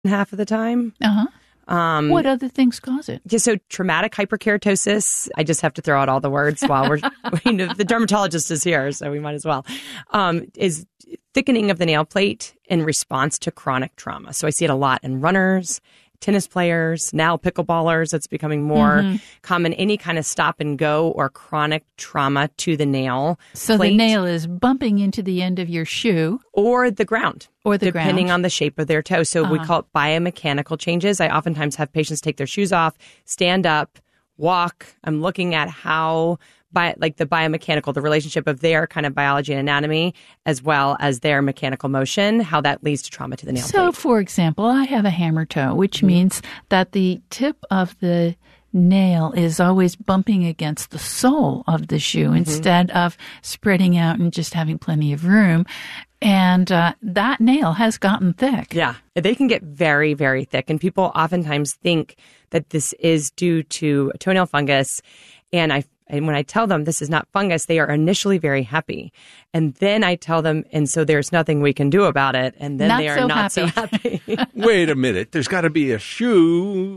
half of the time. Uh-huh. What other things cause it? Yeah, so traumatic hyperkeratosis, I just have to throw out all the words while the dermatologist is here, so we might as well, is thickening of the nail plate in response to chronic trauma. So I see it a lot in runners, tennis players, now pickleballers. It's becoming more common. Any kind of stop and go or chronic trauma to the nail So plate, the nail is bumping into the end of your shoe. or the ground. Or the depending ground. on the shape of their toe. So we call it biomechanical changes. I oftentimes have patients take their shoes off, stand up, walk. I'm looking at how the biomechanical, the relationship of their kind of biology and anatomy, as well as their mechanical motion, how that leads to trauma to the nail So, plate. for example, I have a hammer toe, which means that the tip of the nail is always bumping against the sole of the shoe instead of spreading out and just having plenty of room. And that nail has gotten thick. Yeah, they can get very, very thick. And people oftentimes think that this is due to toenail fungus. And when I tell them this is not fungus, they are initially very happy. And then I tell them, and so there's nothing we can do about it. And then they are not so happy. Wait a minute. There's got to be a shoe.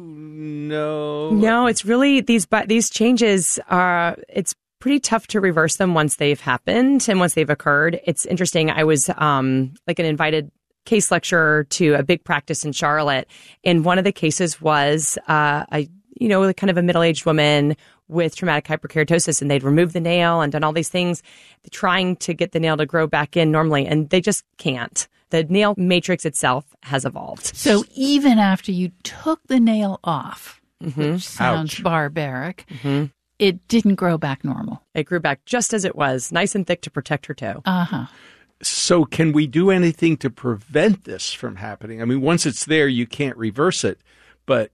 No, it's really these changes are, it's pretty tough to reverse them once they've happened and once they've occurred. It's interesting. I was like an invited case lecturer to a big practice in Charlotte. And one of the cases was kind of a middle-aged woman with traumatic hyperkeratosis, and they'd removed the nail and done all these things trying to get the nail to grow back in normally, and they just can't. The nail matrix itself has evolved. So even after you took the nail off, which sounds barbaric, it didn't grow back normal. It grew back just as it was, nice and thick to protect her toe. Uh-huh. So can we do anything to prevent this from happening? I mean, once it's there, you can't reverse it, but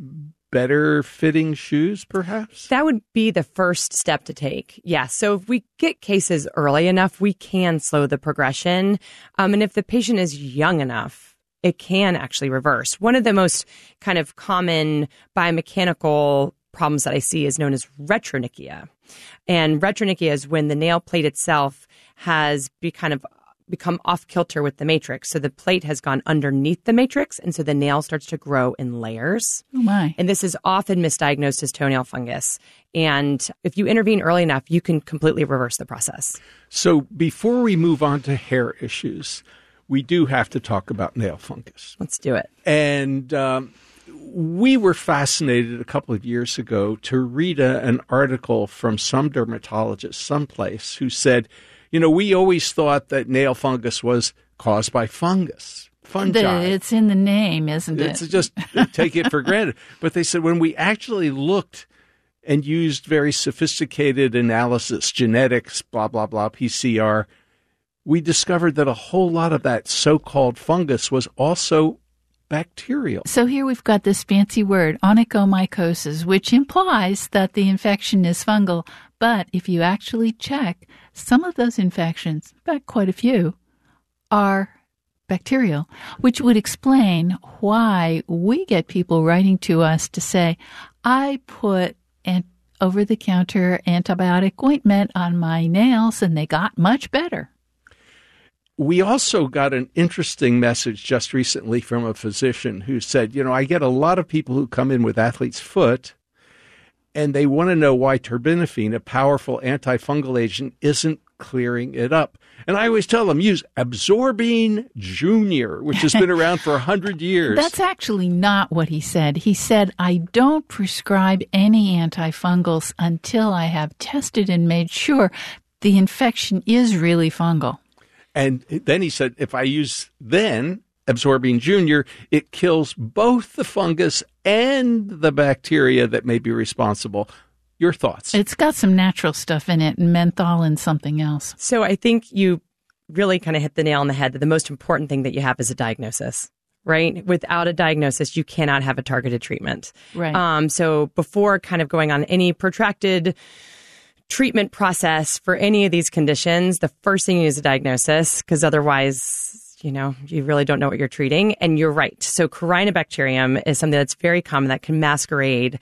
better fitting shoes, perhaps? That would be the first step to take. Yeah. So if we get cases early enough, we can slow the progression. And if the patient is young enough, it can actually reverse. One of the most kind of common biomechanical problems that I see is known as retronychia. And retronychia is when the nail plate itself has become off kilter with the matrix. So the plate has gone underneath the matrix, and so the nail starts to grow in layers. Oh, my. And this is often misdiagnosed as toenail fungus. And if you intervene early enough, you can completely reverse the process. So before we move on to hair issues, we do have to talk about nail fungus. Let's do it. And we were fascinated a couple of years ago to read an article from some dermatologist someplace who said, we always thought that nail fungus was caused by fungus, fungi. It's in the name, isn't it? It's just take it for granted. But they said when we actually looked and used very sophisticated analysis, genetics, blah, blah, blah, PCR, we discovered that a whole lot of that so-called fungus was also bacterial. So here we've got this fancy word, onychomycosis, which implies that the infection is fungal. But if you actually check, some of those infections, in fact, quite a few, are bacterial, which would explain why we get people writing to us to say, I put an over-the-counter antibiotic ointment on my nails and they got much better. We also got an interesting message just recently from a physician who said, I get a lot of people who come in with athlete's foot and they want to know why terbinafine, a powerful antifungal agent, isn't clearing it up. And I always tell them, use Absorbine Junior, which has been around for 100 years. That's actually not what he said. He said, I don't prescribe any antifungals until I have tested and made sure the infection is really fungal. And then he said, if I use Absorbine Junior, it kills both the fungus and the bacteria that may be responsible. Your thoughts? It's got some natural stuff in it, menthol and something else. So I think you really kind of hit the nail on the head that the most important thing that you have is a diagnosis, right? Without a diagnosis, you cannot have a targeted treatment. Right. So before kind of going on any protracted treatment process for any of these conditions, the first thing you need is a diagnosis, because otherwise you really don't know what you're treating. And you're right. So Corynebacterium is something that's very common that can masquerade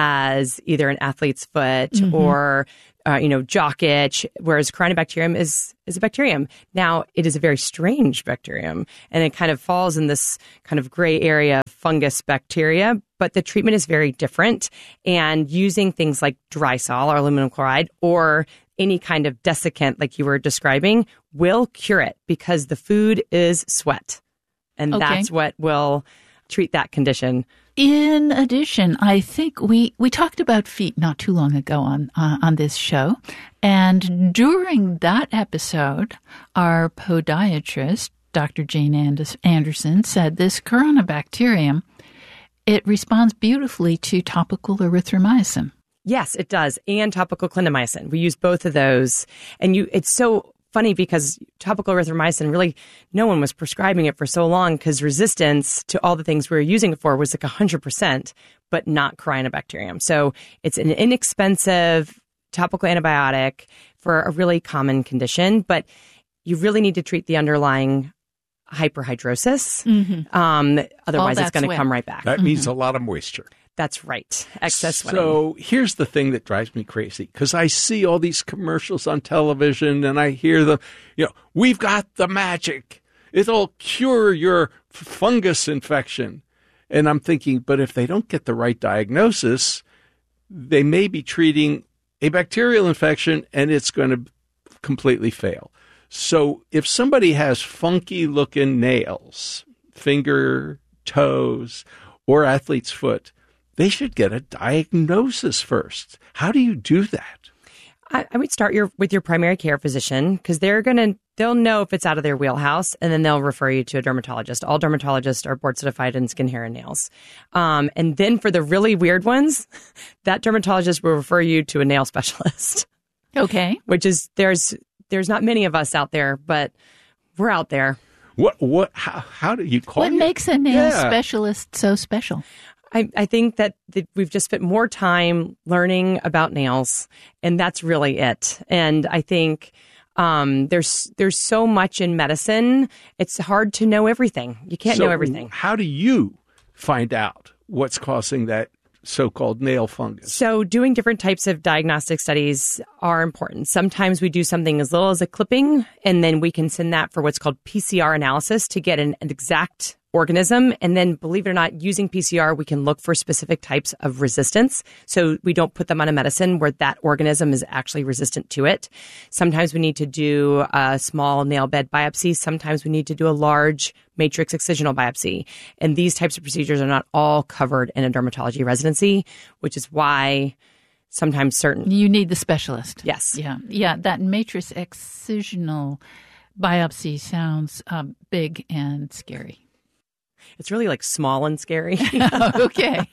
as either an athlete's foot or jock itch, whereas Corynebacterium is a bacterium. Now, it is a very strange bacterium, and it kind of falls in this kind of gray area of fungus bacteria, but the treatment is very different. And using things like Drysol or aluminum chloride or any kind of desiccant like you were describing will cure it because the food is sweat. And that's what will treat that condition. In addition, I think we talked about feet not too long ago on this show. And during that episode, our podiatrist, Dr. Jane Anderson, said this Corynebacterium, it responds beautifully to topical erythromycin. Yes, it does. And topical clindamycin. We use both of those. And it's so funny because topical erythromycin, really, no one was prescribing it for so long because resistance to all the things we were using it for was like 100%, but not Corynebacterium. So it's an inexpensive topical antibiotic for a really common condition, but you really need to treat the underlying hyperhidrosis. Otherwise, it's going to come right back. That means a lot of moisture. That's right. Excess sweating. So here's the thing that drives me crazy, because I see all these commercials on television and I hear them, we've got the magic. It'll cure your fungus infection. And I'm thinking, but if they don't get the right diagnosis, they may be treating a bacterial infection and it's going to completely fail. So if somebody has funky looking nails, finger, toes, or athlete's foot, they should get a diagnosis first. How do you do that? I would start with your primary care physician because they'll know if it's out of their wheelhouse, and then they'll refer you to a dermatologist. All dermatologists are board certified in skin, hair, and nails. And then for the really weird ones, that dermatologist will refer you to a nail specialist. Okay. Which is there's not many of us out there, but we're out there. How do you call it? What makes a nail specialist so special? I think that we've just spent more time learning about nails, and that's really it. And I think there's so much in medicine, it's hard to know everything. You can't know everything. How do you find out what's causing that so-called nail fungus? So doing different types of diagnostic studies are important. Sometimes we do something as little as a clipping, and then we can send that for what's called PCR analysis to get an exact organism. And then, believe it or not, using PCR, we can look for specific types of resistance. So we don't put them on a medicine where that organism is actually resistant to it. Sometimes we need to do a small nail bed biopsy. Sometimes we need to do a large matrix excisional biopsy. And these types of procedures are not all covered in a dermatology residency, which is why sometimes you need the specialist. Yes. Yeah. That matrix excisional biopsy sounds big and scary. It's really like small and scary. Okay.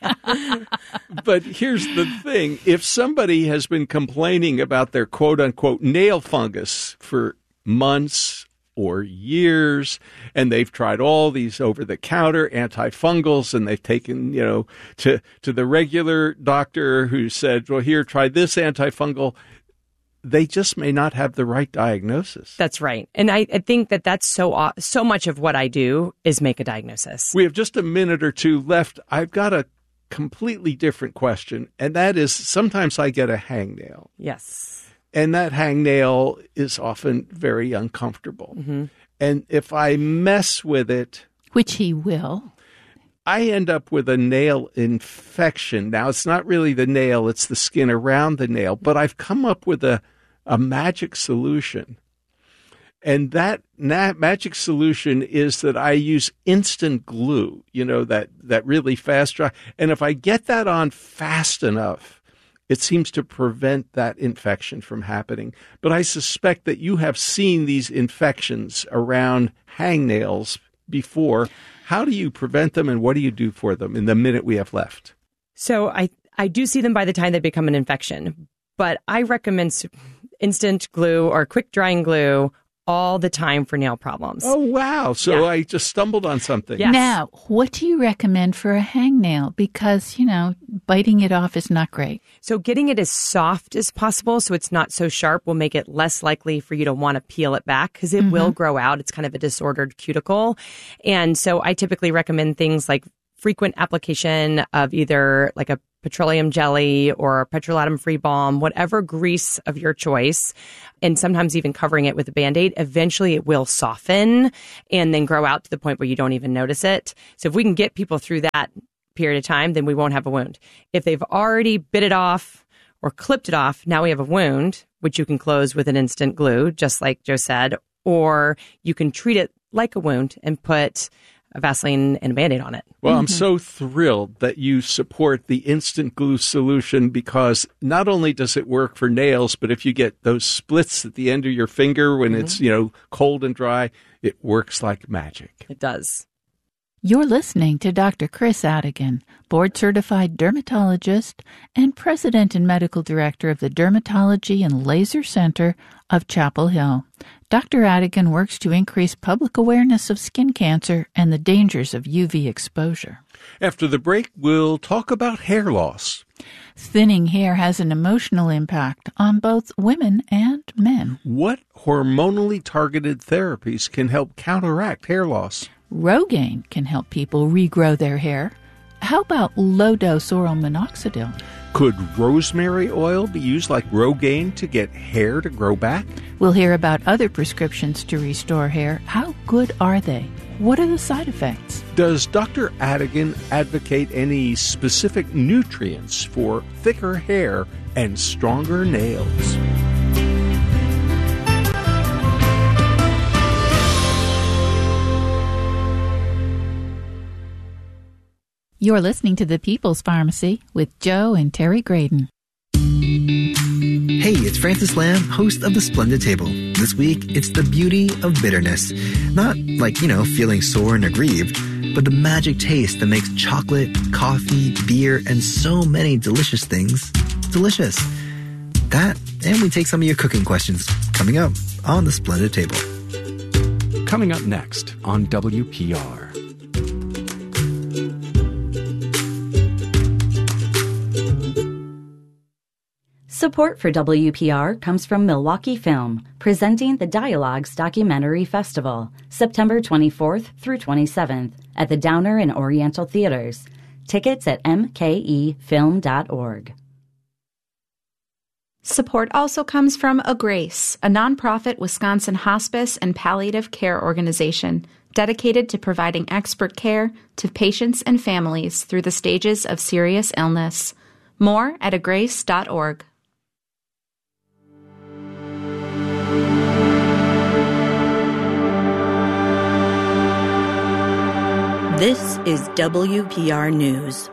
But here's the thing. If somebody has been complaining about their quote unquote nail fungus for months or years, and they've tried all these over-the-counter antifungals, and they've taken, to the regular doctor who said, well, here, try this antifungal, they just may not have the right diagnosis. That's right. And I think that's so much of what I do is make a diagnosis. We have just a minute or two left. I've got a completely different question, and that is sometimes I get a hangnail. Yes. And that hangnail is often very uncomfortable. Mm-hmm. And if I mess with it, which he will, I end up with a nail infection. Now, it's not really the nail, it's the skin around the nail, but I've come up with a magic solution. And that magic solution is that I use instant glue, that really fast dry. And if I get that on fast enough, it seems to prevent that infection from happening. But I suspect that you have seen these infections around hangnails before. How do you prevent them, and what do you do for them in the minute we have left? So I do see them by the time they become an infection, but I recommend instant glue or quick drying glue all the time for nail problems. Oh, wow. So Yeah. I just stumbled on something. Yes. Now, what do you recommend for a hangnail? Because, biting it off is not great. So getting it as soft as possible so it's not so sharp will make it less likely for you to want to peel it back because it will grow out. It's kind of a disordered cuticle. And so I typically recommend things like frequent application of either like a petroleum jelly or a petrolatum-free balm, whatever grease of your choice, and sometimes even covering it with a Band-Aid. Eventually it will soften and then grow out to the point where you don't even notice it. So if we can get people through that period of time, then we won't have a wound. If they've already bit it off or clipped it off, now we have a wound, which you can close with an instant glue, just like Joe said, or you can treat it like a wound and put a Vaseline and a Band-Aid on it. Well, I'm so thrilled that you support the instant glue solution because not only does it work for nails, but if you get those splits at the end of your finger when it's, cold and dry, it works like magic. It does. You're listening to Dr. Chris Adigan, board-certified dermatologist and president and medical director of the Dermatology and Laser Center of Chapel Hill. Dr. Adigan works to increase public awareness of skin cancer and the dangers of UV exposure. After the break, we'll talk about hair loss. Thinning hair has an emotional impact on both women and men. What hormonally targeted therapies can help counteract hair loss? Rogaine can help people regrow their hair. How about low-dose oral minoxidil? Could rosemary oil be used like Rogaine to get hair to grow back? We'll hear about other prescriptions to restore hair. How good are they? What are the side effects? Does Dr. Adigan advocate any specific nutrients for thicker hair and stronger nails? You're listening to The People's Pharmacy with Joe and Terry Graydon. Hey, it's Francis Lamb, host of The Splendid Table. This week, it's the beauty of bitterness. Not like, feeling sore and aggrieved, but the magic taste that makes chocolate, coffee, beer, and so many delicious things delicious. That, and we take some of your cooking questions coming up on The Splendid Table. Coming up next on WPR. Support for WPR comes from Milwaukee Film, presenting the Dialogues Documentary Festival, September 24th through 27th at the Downer and Oriental Theaters. Tickets at mkefilm.org. Support also comes from A Grace, a nonprofit Wisconsin hospice and palliative care organization dedicated to providing expert care to patients and families through the stages of serious illness. More at agrace.org. This is WPR News.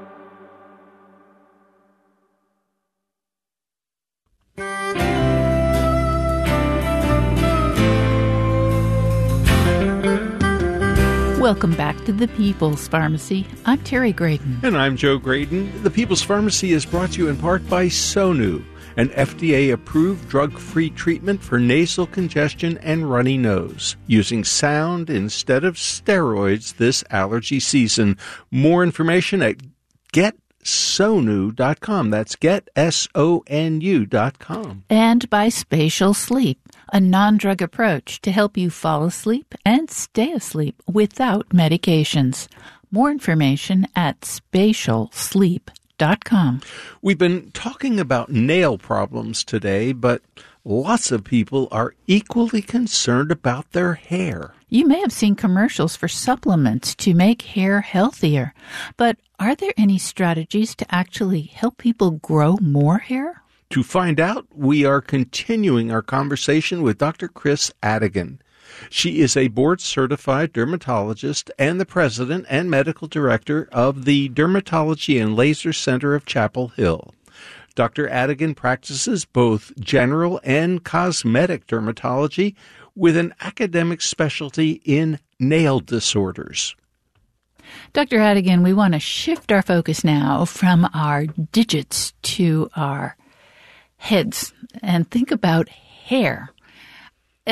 Welcome back to The People's Pharmacy. I'm Terry Graydon. And I'm Joe Graydon. The People's Pharmacy is brought to you in part by Sonu, an FDA-approved drug-free treatment for nasal congestion and runny nose, using sound instead of steroids this allergy season. More information at GetSonu.com. That's GetSonu.com. And by Spatial Sleep, a non-drug approach to help you fall asleep and stay asleep without medications. More information at spatialsleep.com. We've been talking about nail problems today, but lots of people are equally concerned about their hair. You may have seen commercials for supplements to make hair healthier, but are there any strategies to actually help people grow more hair? To find out, we are continuing our conversation with Dr. Chris Adigan. She is a board-certified dermatologist and the president and medical director of the Dermatology and Laser Center of Chapel Hill. Dr. Adigan practices both general and cosmetic dermatology with an academic specialty in nail disorders. Dr. Adigan, we want to shift our focus now from our digits to our heads and think about hair. And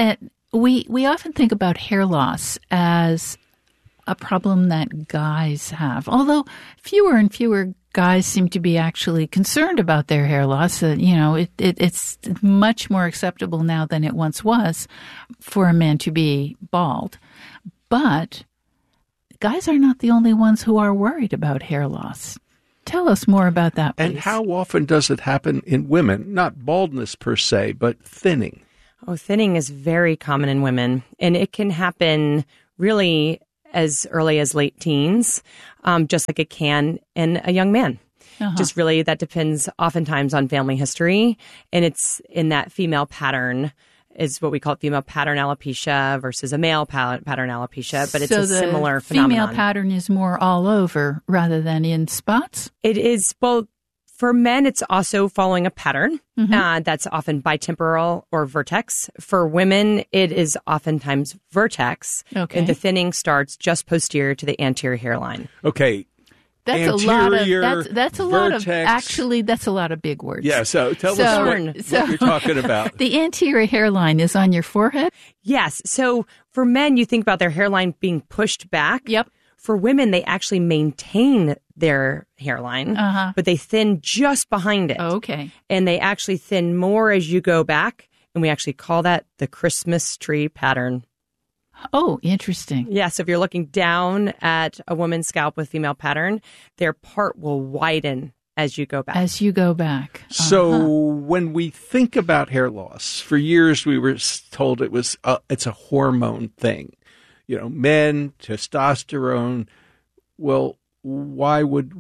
we often think about hair loss as a problem that guys have, although fewer and fewer guys seem to be actually concerned about their hair loss. It's much more acceptable now than it once was for a man to be bald. But guys are not the only ones who are worried about hair loss. Tell us more about that, please. And how often does it happen in women? Not baldness per se, but thinning. Oh, thinning is very common in women, and it can happen really as early as late teens, just like it can in a young man. Just really, that depends oftentimes on family history, and it's in that female pattern is what we call female pattern alopecia versus a male pattern alopecia, but it's a similar phenomenon. Female pattern is more all over rather than in spots? It is, well, for men, it's also following a pattern that's often bitemporal or vertex. For women, it is oftentimes vertex, and the thinning starts just posterior to the anterior hairline. Okay. That's anterior, a lot of that's a vertex. lot of actually that's a lot of big words. Yeah, so tell us what you're talking about. The anterior hairline is on your forehead? Yes. So for men, you think about their hairline being pushed back. Yep. For women, they actually maintain their hairline, but they thin just behind it. Okay. And they actually thin more as you go back, and we actually call that the Christmas tree pattern. Oh, interesting. Yeah, so if you're looking down at a woman's scalp with female pattern, their part will widen as you go back. As you go back. So when we think about hair loss, for years we were told it's a hormone thing. Men, testosterone. Well, why would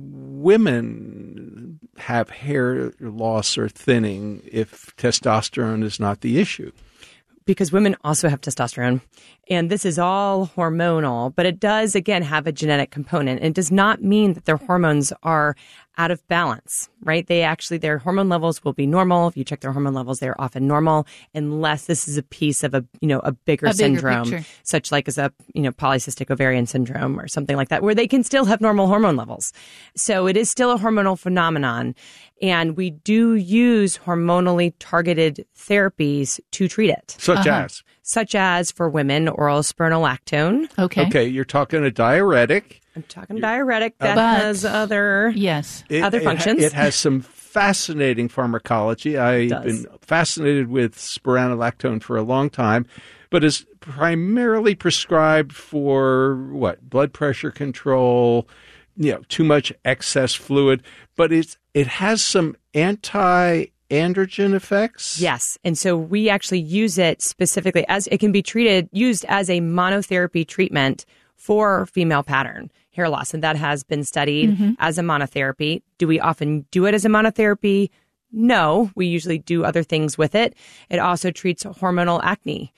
women have hair loss or thinning if testosterone is not the issue? Because women also have testosterone, and this is all hormonal, but it does, again, have a genetic component. It does not mean that their hormones are out of balance, right? Their hormone levels will be normal. If you check their hormone levels, they're often normal, unless this is a piece of a bigger syndrome, such like as a, polycystic ovarian syndrome or something like that, where they can still have normal hormone levels. So it is still a hormonal phenomenon. And we do use hormonally targeted therapies to treat it. Such as for women, oral spironolactone. Okay, you're talking a diuretic. I'm talking diuretic that has other functions. It has some fascinating pharmacology. I've been fascinated with spironolactone for a long time, but is primarily prescribed for blood pressure control, too much excess fluid, but it has some anti-androgen effects. Yes, and so we actually use it specifically as it can be used as a monotherapy treatment for female pattern hair loss, and that has been studied as a monotherapy. Do we often do it as a monotherapy? No, we usually do other things with it. It also treats hormonal acne.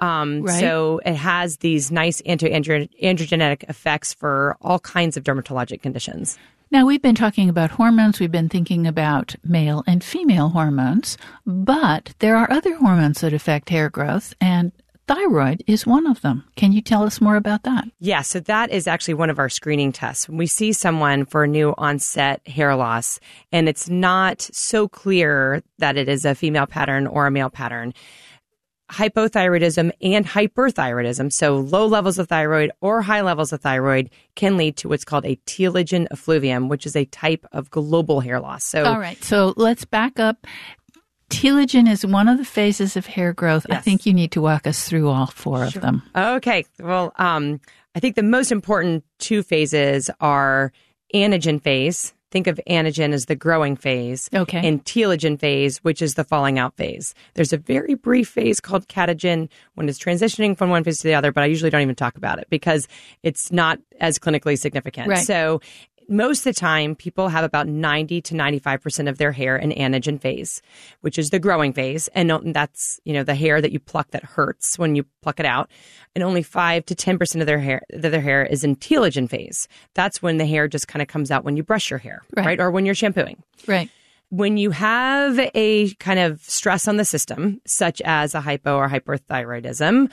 So it has these nice anti-androgenic effects for all kinds of dermatologic conditions. Now, we've been talking about hormones. We've been thinking about male and female hormones, but there are other hormones that affect hair growth, and thyroid is one of them. Can you tell us more about that? Yeah, so that is actually one of our screening tests. When we see someone for a new onset hair loss, and it's not so clear that it is a female pattern or a male pattern, hypothyroidism and hyperthyroidism, so low levels of thyroid or high levels of thyroid, can lead to what's called a telogen effluvium, which is a type of global hair loss. All right, so let's back up. Telogen is one of the phases of hair growth. Yes. I think you need to walk us through all four of them. Okay. Well, I think the most important two phases are anagen phase. Think of anagen as the growing phase. Okay. And telogen phase, which is the falling out phase. There's a very brief phase called catagen when it's transitioning from one phase to the other, but I usually don't even talk about it because it's not as clinically significant. Right. So most of the time, people have about 90 to 95% of their hair in anagen phase, which is the growing phase. And that's, the hair that you pluck that hurts when you pluck it out. And only 5 to 10% of their hair is in telogen phase. That's when the hair just kind of comes out when you brush your hair, right? Or when you're shampooing. Right. When you have a kind of stress on the system, such as a hypo or hyperthyroidism,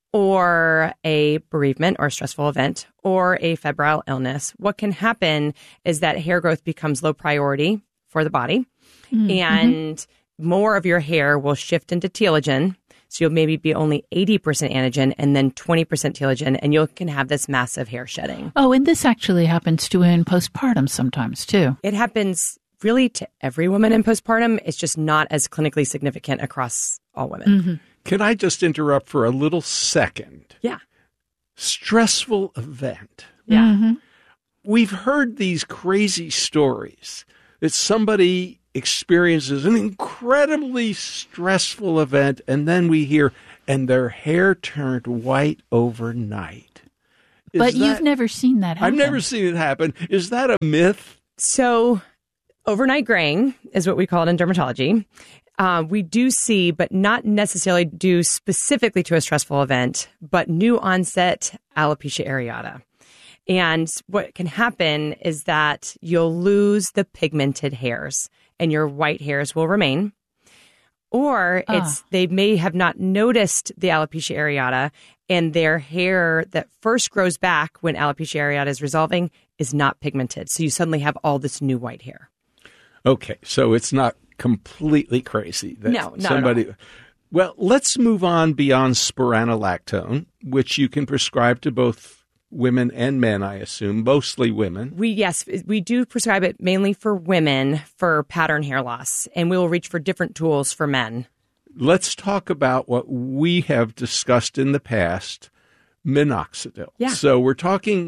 or a bereavement or stressful event, or a febrile illness, what can happen is that hair growth becomes low priority for the body, and more of your hair will shift into telogen. So you'll maybe be only 80% anagen and then 20% telogen, and you can have this massive hair shedding. Oh, and this actually happens to women postpartum sometimes too. It happens really to every woman in postpartum. It's just not as clinically significant across all women. Mm-hmm. Can I just interrupt for a little second? Yeah. Stressful event. Yeah. Mm-hmm. We've heard these crazy stories that somebody experiences an incredibly stressful event, and then we hear, and their hair turned white overnight. But you've never seen that happen. I've never seen it happen. Is that a myth? So overnight graying is what we call it in dermatology. We do see, but not necessarily due specifically to a stressful event, but new onset alopecia areata. And what can happen is that you'll lose the pigmented hairs and your white hairs will remain. Or they may have not noticed the alopecia areata, and their hair that first grows back when alopecia areata is resolving is not pigmented. So you suddenly have all this new white hair. Okay, so it's not completely crazy. That No, not at all. Well, let's move on beyond spironolactone, which you can prescribe to both women and men, I assume, mostly women. We do prescribe it mainly for women for pattern hair loss, and we will reach for different tools for men. Let's talk about what we have discussed in the past, minoxidil. Yeah. So we're talking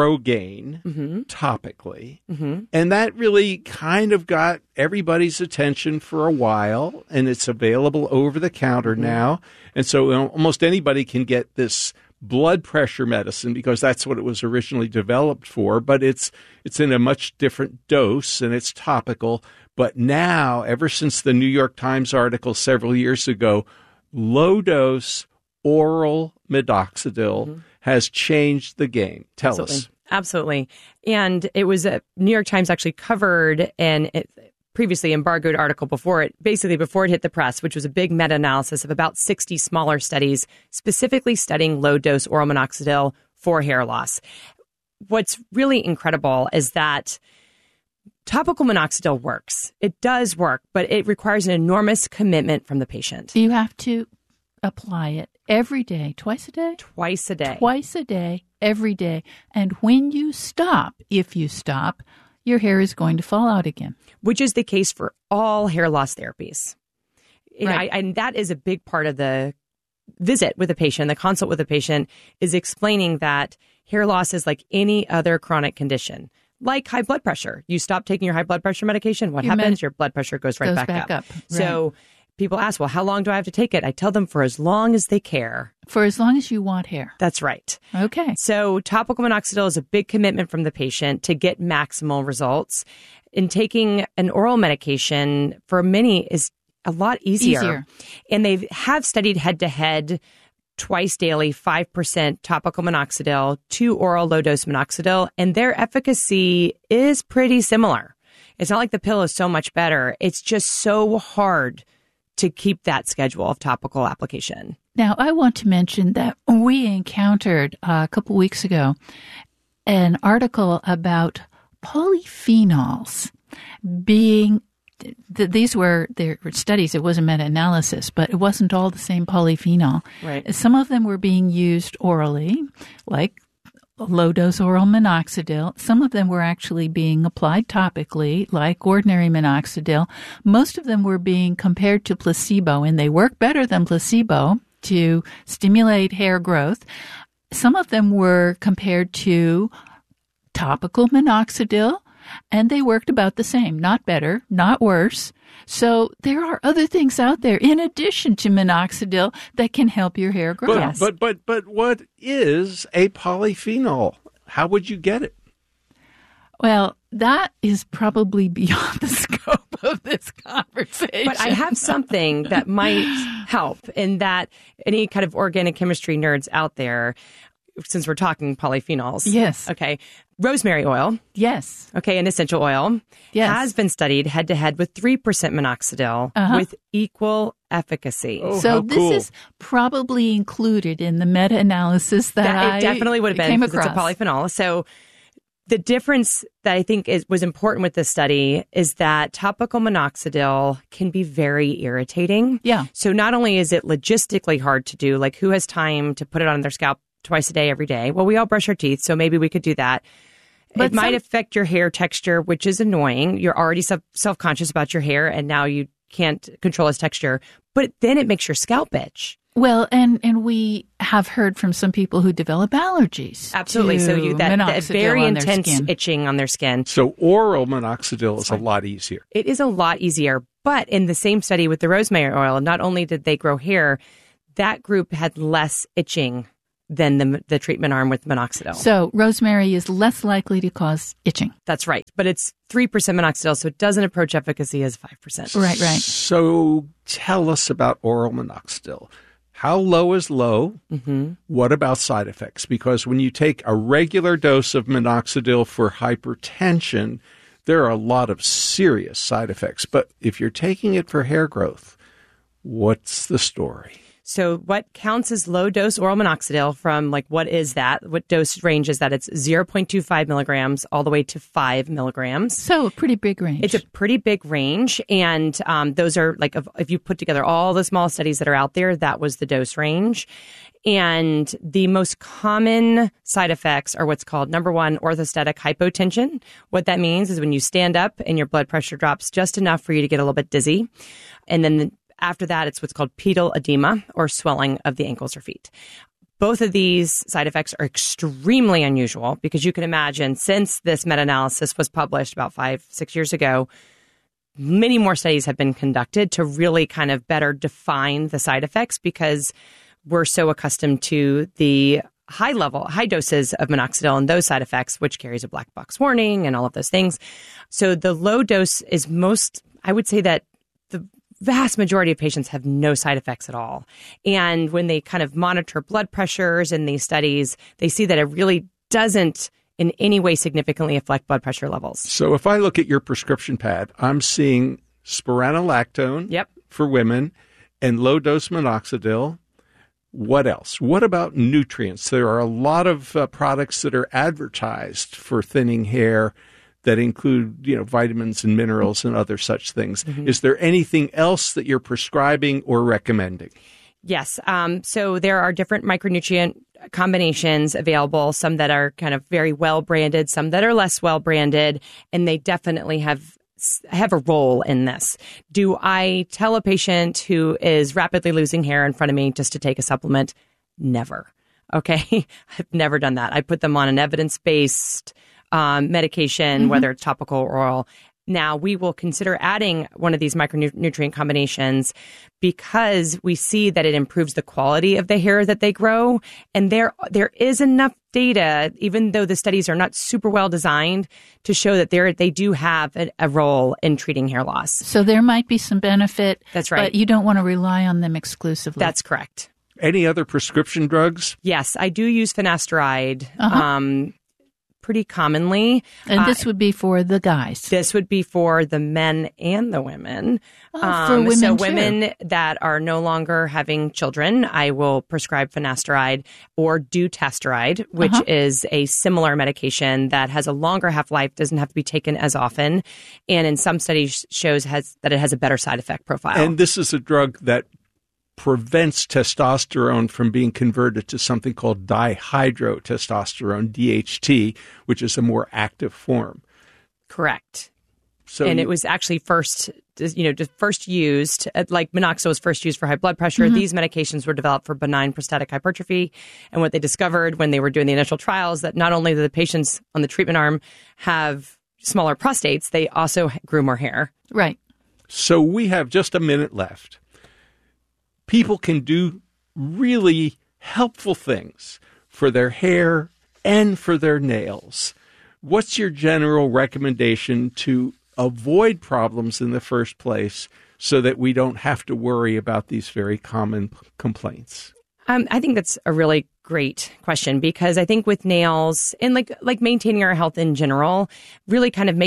Rogaine topically, and that really kind of got everybody's attention for a while, and it's available over the counter now. And so almost anybody can get this blood pressure medicine because that's what it was originally developed for, but it's in a much different dose and it's topical. But now, ever since the New York Times article several years ago, low-dose oral minoxidil has changed the game. Tell us. Absolutely. And it was New York Times actually covered an previously embargoed article before it hit the press, which was a big meta-analysis of about 60 smaller studies specifically studying low-dose oral minoxidil for hair loss. What's really incredible is that topical minoxidil works. It does work, but it requires an enormous commitment from the patient. You have to apply it every day, twice a day? Twice a day. Twice a day, every day. And when you stop, if you stop, your hair is going to fall out again. Which is the case for all hair loss therapies. Right. And that is a big part of the visit with a patient, the consult with a patient, is explaining that hair loss is like any other chronic condition. Like high blood pressure. You stop taking your high blood pressure medication, what happens? Your blood pressure goes back up. Right. So people ask, well, how long do I have to take it? I tell them for as long as they care. For as long as you want hair. That's right. Okay. So topical minoxidil is a big commitment from the patient to get maximal results. And taking an oral medication for many is a lot easier. And they have studied head-to-head twice daily, 5% topical minoxidil to oral low-dose minoxidil, and their efficacy is pretty similar. It's not like the pill is so much better. It's just so hard to keep that schedule of topical application. Now, I want to mention that we encountered a couple weeks ago an article about polyphenols being these were their studies. It wasn't meta-analysis, but it wasn't all the same polyphenol. Right. Some of them were being used orally, like low-dose oral minoxidil. Some of them were actually being applied topically, like ordinary minoxidil. Most of them were being compared to placebo, and they work better than placebo to stimulate hair growth. Some of them were compared to topical minoxidil, and they worked about the same, not better, not worse. So there are other things out there in addition to minoxidil that can help your hair grow. But what is a polyphenol? How would you get it? Well, that is probably beyond the scope of this conversation. But I have something that might help in that any kind of organic chemistry nerds out there, since we're talking polyphenols. Yes. Okay. Rosemary oil. Yes. Okay. An essential oil. Yes. Has been studied head to head with 3% minoxidil with equal efficacy. Oh, so how this cool. is probably included in the meta-analysis that I it definitely would have been came because across. it's a polyphenol. So The difference that I think was important with this study is that topical minoxidil can be very irritating. Yeah. So not only is it logistically hard to do, like who has time to put it on their scalp twice a day, every day? Well, we all brush our teeth, so maybe we could do that. But it might affect your hair texture, which is annoying. You're already self-conscious about your hair, and now you can't control its texture. But then it makes your scalp itch. Well, and we have heard from some people who develop allergies. Absolutely. So that very intense itching on their skin. So oral minoxidil is a lot easier. It is a lot easier. But in the same study with the rosemary oil, not only did they grow hair, that group had less itching than the treatment arm with minoxidil. So rosemary is less likely to cause itching. That's right. But it's 3% minoxidil, so it doesn't approach efficacy as 5%. Right. So tell us about oral minoxidil. How low is low? Mm-hmm. What about side effects? Because when you take a regular dose of minoxidil for hypertension, there are a lot of serious side effects. But if you're taking it for hair growth, what's the story? So what counts as low-dose oral minoxidil from, like, what is that? What dose range is that? It's 0.25 milligrams all the way to 5 milligrams. So a pretty big range. It's a pretty big range. And those are, like, if you put together all the small studies that are out there, that was the dose range. And the most common side effects are what's called, number one, orthostatic hypotension. What that means is when you stand up and your blood pressure drops just enough for you to get a little bit dizzy. And then after that, it's what's called pedal edema, or swelling of the ankles or feet. Both of these side effects are extremely unusual because you can imagine, since this meta-analysis was published about 5-6 years ago, many more studies have been conducted to really kind of better define the side effects because we're so accustomed to the high doses of minoxidil and those side effects, which carries a black box warning and all of those things. So the low dose is I would say that the vast majority of patients have no side effects at all. And when they kind of monitor blood pressures in these studies, they see that it really doesn't in any way significantly affect blood pressure levels. So if I look at your prescription pad, I'm seeing spironolactone for women and low-dose minoxidil. What else? What about nutrients? There are a lot of products that are advertised for thinning hair that include, vitamins and minerals and other such things. Mm-hmm. Is there anything else that you're prescribing or recommending? Yes. So there are different micronutrient combinations available, some that are kind of very well branded, some that are less well branded, and they definitely have a role in this. Do I tell a patient who is rapidly losing hair in front of me just to take a supplement? Never. Okay. I've never done that. I put them on an evidence-based medication, whether it's topical or oral. Now, we will consider adding one of these micronutrient combinations because we see that it improves the quality of the hair that they grow. And there is enough data, even though the studies are not super well designed, to show that they do have a role in treating hair loss. So there might be some benefit. That's right. But you don't want to rely on them exclusively. That's correct. Any other prescription drugs? Yes, I do use finasteride. Pretty commonly. And this would be for the guys. This would be for the men and the women. For women so too. Women that are no longer having children, I will prescribe finasteride or dutasteride, which is a similar medication that has a longer half-life, doesn't have to be taken as often, and in some studies shows that it has a better side effect profile. And this is a drug that prevents testosterone from being converted to something called dihydrotestosterone, DHT, which is a more active form. Correct. So and it was actually first used, like minoxidil was first used for high blood pressure. Mm-hmm. These medications were developed for benign prostatic hypertrophy. And what they discovered when they were doing the initial trials, that not only do the patients on the treatment arm have smaller prostates, they also grew more hair. Right. So we have just a minute left. People can do really helpful things for their hair and for their nails. What's your general recommendation to avoid problems in the first place so that we don't have to worry about these very common complaints? I think that's a really great question because I think with nails and like maintaining our health in general, really kind of making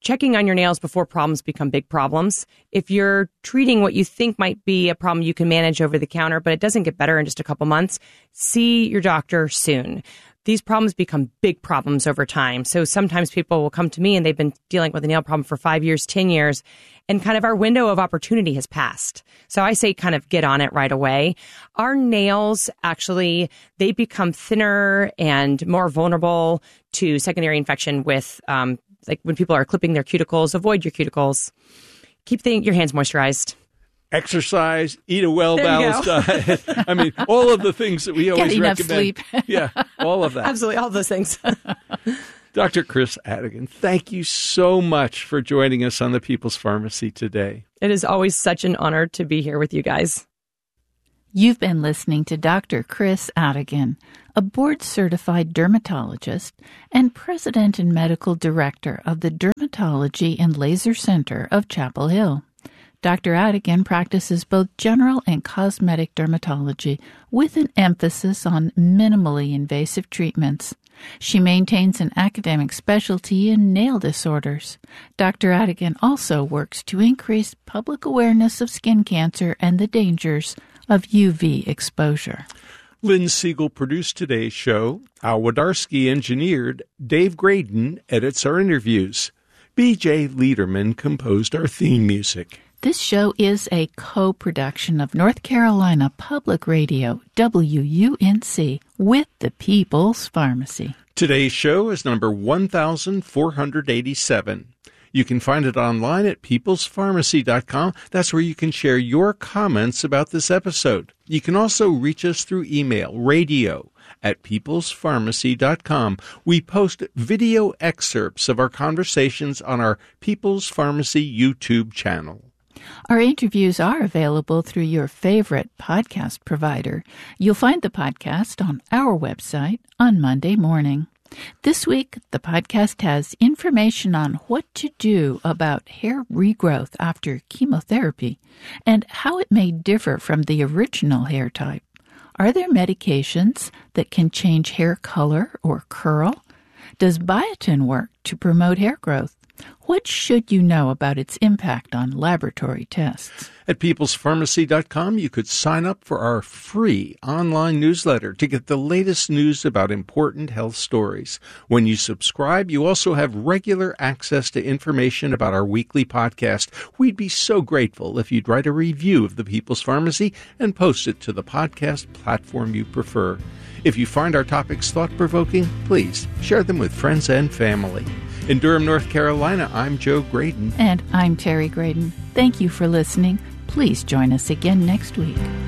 checking on your nails before problems become big problems. If you're treating what you think might be a problem you can manage over the counter, but it doesn't get better in just a couple months, see your doctor soon. These problems become big problems over time. So sometimes people will come to me and they've been dealing with a nail problem for 5 years, 10 years, and kind of our window of opportunity has passed. So I say kind of get on it right away. Our nails, actually, they become thinner and more vulnerable to secondary infection with, like when people are clipping their cuticles. Avoid your cuticles. Keep your hands moisturized. Exercise, eat a well-balanced diet. I mean, all of the things that we always recommend. Get enough sleep. Yeah, all of that. Absolutely, all those things. Dr. Chris Adigan, thank you so much for joining us on the People's Pharmacy today. It is always such an honor to be here with you guys. You've been listening to Dr. Chris Adigan, a board-certified dermatologist and president and medical director of the Dermatology and Laser Center of Chapel Hill. Dr. Adigan practices both general and cosmetic dermatology with an emphasis on minimally invasive treatments. She maintains an academic specialty in nail disorders. Dr. Adigan also works to increase public awareness of skin cancer and the dangers of UV exposure. Lynn Siegel produced today's show. Al Wadarski engineered. Dave Graydon edits our interviews. B.J. Liederman composed our theme music. This show is a co-production of North Carolina Public Radio, WUNC, with the People's Pharmacy. Today's show is number 1487. You can find it online at peoplespharmacy.com. That's where you can share your comments about this episode. You can also reach us through email, radio@peoplespharmacy.com. We post video excerpts of our conversations on our People's Pharmacy YouTube channel. Our interviews are available through your favorite podcast provider. You'll find the podcast on our website on Monday morning. This week, the podcast has information on what to do about hair regrowth after chemotherapy and how it may differ from the original hair type. Are there medications that can change hair color or curl? Does biotin work to promote hair growth? What should you know about its impact on laboratory tests? At peoplespharmacy.com, you could sign up for our free online newsletter to get the latest news about important health stories. When you subscribe, you also have regular access to information about our weekly podcast. We'd be so grateful if you'd write a review of the People's Pharmacy and post it to the podcast platform you prefer. If you find our topics thought-provoking, please share them with friends and family. In Durham, North Carolina, I'm Joe Graydon. And I'm Terry Graydon. Thank you for listening. Please join us again next week.